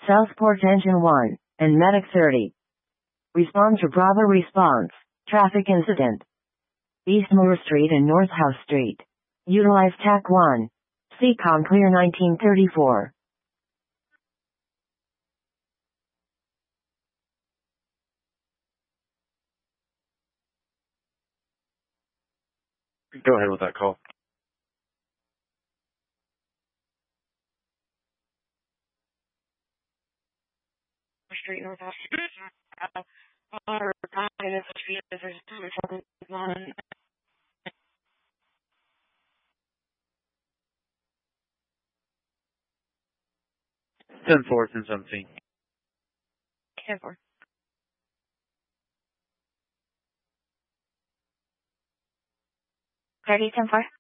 Southport Engine 1, and Medic 30. Respond to Bravo response. Traffic incident. East Moore Street and North House Street. Utilize TAC 1. CCOM clear 1934. Go ahead with that call. Street North House. Ten four, 1017. 10-4. Ready, 10-4?